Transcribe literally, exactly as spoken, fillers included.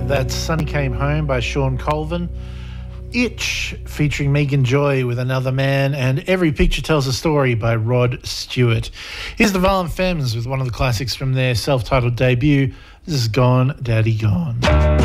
That's Sunny Came Home by Sean Colvin. Itch featuring Megan Joy with Another Man, and Every Picture Tells a Story by Rod Stewart. Here's the Violent Femmes with one of the classics from their self-titled debut. This is Gone Daddy Gone.